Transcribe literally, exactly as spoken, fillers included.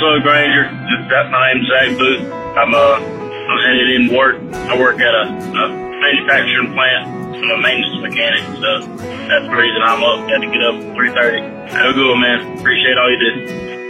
Slow Granger. Just that my name's Zach Booth. I'm uh I'm headed in work. I work at a, a manufacturing plant. I'm a maintenance mechanic, so that's the reason I'm up. Got to get up at three thirty. Have a good one, man. Appreciate all you do.